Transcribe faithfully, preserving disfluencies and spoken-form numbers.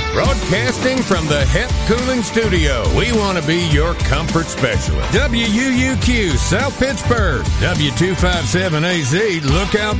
Broadcasting from the H E P Cooling Studio, we want to be your comfort specialist. W U U Q, South Pittsburgh. W two five seven A Z, Lookout